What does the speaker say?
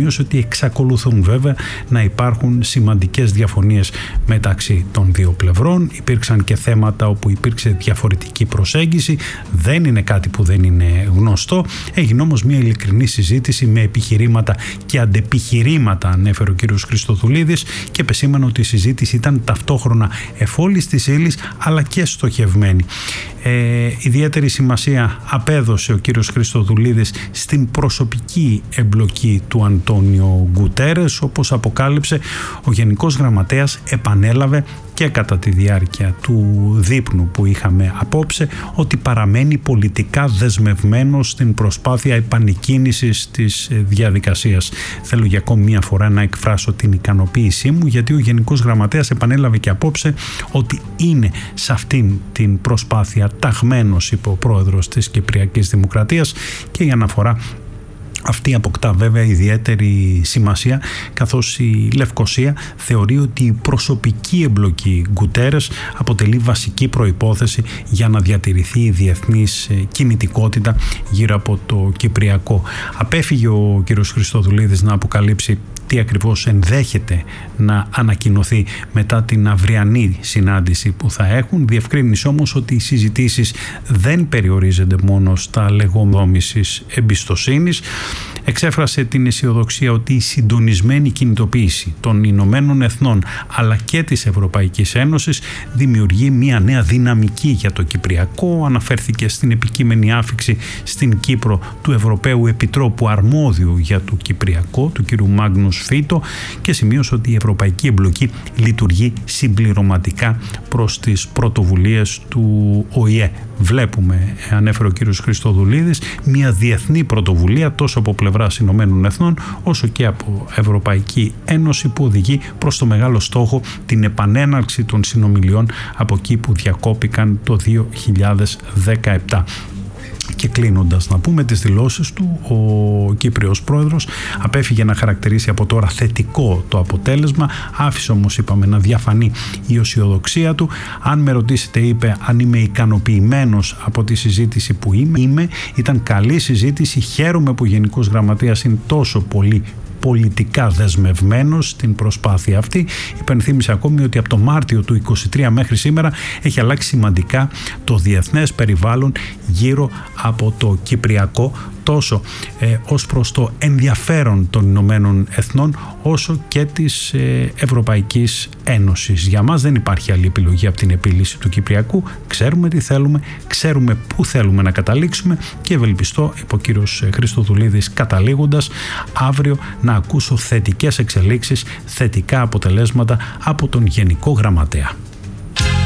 σημείωσε ότι εξακολουθούν βέβαια να υπάρχουν σημαντικές διαφωνίες μεταξύ των δύο πλευρών. Υπήρξαν και θέματα όπου υπήρξε διαφορετική προσέγγιση, δεν είναι κάτι που δεν είναι γνωστό. Έγινε όμως μια ειλικρινή συζήτηση με επιχειρήματα και αντεπιχειρήματα, ανέφερε ο κ. Χριστοδουλίδης, και επεσήμανε ότι η συζήτηση ήταν ταυτόχρονα εφόλης της ύλης αλλά και στοχευμένη. Ιδιαίτερη σημασία απέδωσε ο κύριος Χριστοδουλίδης στην προσωπική εμπλοκή του Αντόνιο Γκουτέρες. Όπως αποκάλυψε, ο Γενικός Γραμματέας επανέλαβε και κατά τη διάρκεια του δείπνου που είχαμε απόψε ότι παραμένει πολιτικά δεσμευμένος στην προσπάθεια επανεκκίνησης της διαδικασίας. Θέλω για ακόμη μία φορά να εκφράσω την ικανοποίησή μου, γιατί ο Γενικός Γραμματέας επανέλαβε και απόψε ότι είναι σε αυτήν την προσπάθεια ταγμένος, είπε ο πρόεδρος της Κυπριακής Δημοκρατίας, και η αναφορά αυτή αποκτά βέβαια ιδιαίτερη σημασία, καθώς η Λευκοσία θεωρεί ότι η προσωπική εμπλοκή Γκουτέρες αποτελεί βασική προϋπόθεση για να διατηρηθεί η διεθνής κινητικότητα γύρω από το Κυπριακό. Απέφυγε ο κ. Χριστοδουλίδης να αποκαλύψει τι ακριβώς ενδέχεται να ανακοινωθεί μετά την αυριανή συνάντηση που θα έχουν. Διευκρίνησε όμως ότι οι συζητήσεις δεν περιορίζονται μόνο στα λεγόμενης εμπιστοσύνης. Εξέφρασε την αισιοδοξία ότι η συντονισμένη κινητοποίηση των Ηνωμένων Εθνών αλλά και της Ευρωπαϊκής Ένωσης δημιουργεί μια νέα δυναμική για το Κυπριακό. Αναφέρθηκε στην επικείμενη άφιξη στην Κύπρο του Ευρωπαίου Επιτρόπου Αρμόδιου για το Κυπριακό, του κ. Μάγνους Φίτο, και σημείωσε ότι η ευρωπαϊκή εμπλοκή λειτουργεί συμπληρωματικά προς τις πρωτοβουλίες του ΟΗΕ. Βλέπουμε, ανέφερε ο κ. Χριστοδουλίδης, μια διεθνή πρωτοβουλία τόσο από πλευράς Ηνωμένων Εθνών όσο και από Ευρωπαϊκή Ένωση, που οδηγεί προς το μεγάλο στόχο την επανέναρξη των συνομιλιών από εκεί που διακόπηκαν το 2017. Και κλείνοντας, να πούμε τις δηλώσεις του, ο Κύπριος πρόεδρος απέφυγε να χαρακτηρίσει από τώρα θετικό το αποτέλεσμα, άφησε όμως, είπαμε, να διαφανεί η αισιοδοξία του. Αν με ρωτήσετε, είπε, αν είμαι ικανοποιημένος από τη συζήτηση που είμαι, ήταν καλή συζήτηση, χαίρομαι που ο Γενικός Γραμματέας είναι τόσο πολύ πολιτικά δεσμευμένος στην προσπάθεια αυτή. Υπενθύμισε ακόμη ότι από το Μάρτιο του 2023 μέχρι σήμερα έχει αλλάξει σημαντικά το διεθνές περιβάλλον γύρω από το Κυπριακό, τόσο ως προς το ενδιαφέρον των Ηνωμένων Εθνών όσο και της Ευρωπαϊκής Ένωσης. Για μας δεν υπάρχει άλλη επιλογή από την επίλυση του Κυπριακού. Ξέρουμε τι θέλουμε, ξέρουμε πού θέλουμε να καταλήξουμε και ευελπιστώ, είπε ο κύριος Χριστοδουλίδης καταλήγοντας, αύριο να ακούσω θετικές εξελίξεις, θετικά αποτελέσματα από τον Γενικό Γραμματέα.